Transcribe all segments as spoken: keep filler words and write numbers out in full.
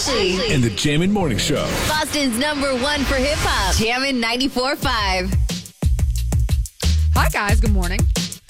Ashley and the Jammin' Morning Show. Boston's number one for hip hop. Jammin' ninety-four point five. Hi, guys. Good morning.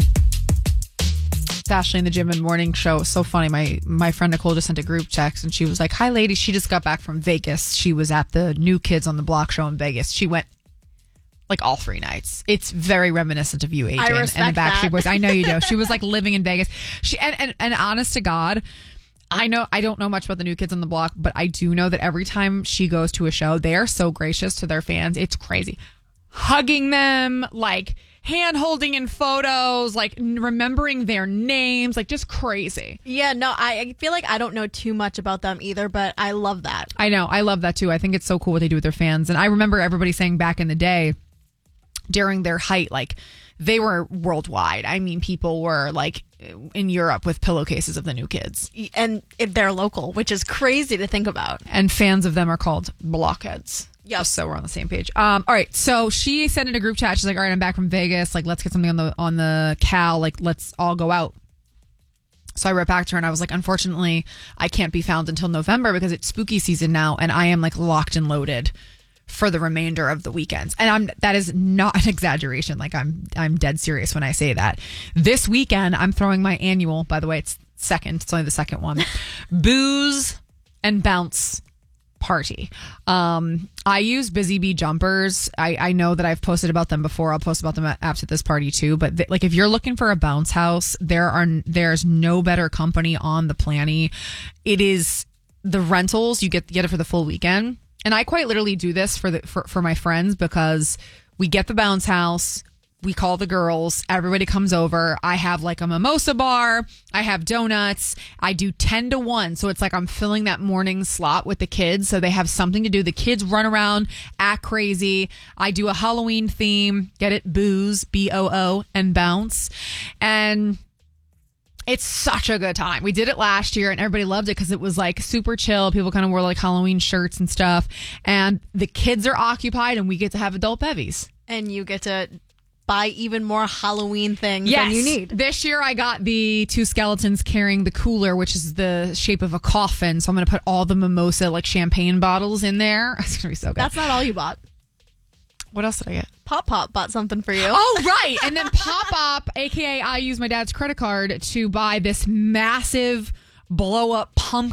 It's Ashley and the Jammin' Morning Show. It was so funny. My my friend Nicole just sent a group text and she was like, "Hi, ladies." She just got back from Vegas. She was at the New Kids on the Block show in Vegas. She went like all three nights. It's very reminiscent of you, Adrian, I and respect the Backstreet that. Boys. I know you do. She was like living in Vegas. She and, and and honest to God, I know I don't know much about the New Kids on the Block, but I do know that every time she goes to a show, they are so gracious to their fans. It's crazy. Hugging them, like hand holding in photos, like remembering their names, like just crazy. Yeah, no, I, I feel like I don't know too much about them either, but I love that. I know. I love that too. I think it's so cool what they do with their fans. And I remember everybody saying back in the day during their height, like they were worldwide. I mean, people were like in Europe with pillowcases of the New Kids. And if they're local, which is crazy to think about. And fans of them are called blockheads. Yep. Just so we're on the same page. Um, all right. So she sent in a group chat. She's like, all right, I'm back from Vegas. Like, let's get something on the on the Cal. Like, let's all go out. So I wrote back to her and I was like, unfortunately, I can't be found until November because it's spooky season now. And I am like locked and loaded for the remainder of the weekends. And I'm that is not an exaggeration. Like I'm I'm dead serious when I say that. This weekend, I'm throwing my annual, by the way, it's second. It's only the second one. Booze and bounce party. Um, I use Busy Bee jumpers. I, I know that I've posted about them before. I'll post about them after this party too. But th- like if you're looking for a bounce house, there are there's no better company on the planet. It is the rentals. You get get it for the full weekend. And I quite literally do this for the for, for my friends because we get the bounce house. We call the girls. Everybody comes over. I have like a mimosa bar. I have donuts. I do ten to one. So it's like I'm filling that morning slot with the kids. So they have something to do. The kids run around, act crazy. I do a Halloween theme. Get it? Booze, B O O, and bounce. And it's such a good time. We did it last year and everybody loved it because it was like super chill. People kind of wore like Halloween shirts and stuff. And the kids are occupied and we get to have adult bevies. And you get to buy even more Halloween things Yes. than you need. This year I got the two skeletons carrying the cooler, which is the shape of a coffin. So I'm going to put all the mimosa, like champagne bottles in there. It's going to be so good. That's not all you bought. What else did I get? Pop Pop bought something for you. Oh, right. And then Pop Up, a k a I used my dad's credit card to buy this massive blow up pumpkin